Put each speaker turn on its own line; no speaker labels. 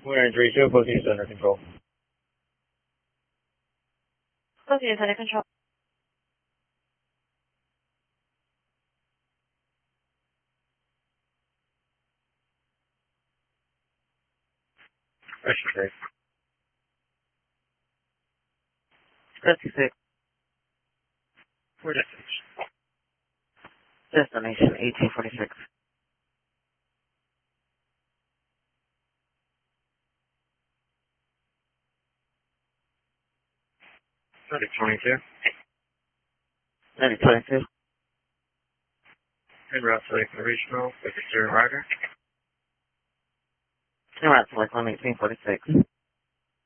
We're in 3-2, proceed under control.
Proceed under control.
Pressure
56.
We're destination.
Destination 1846.
3022.
3022.
En route to Lakeland Regional, 52 Rider.
En route to Lakeland 1846.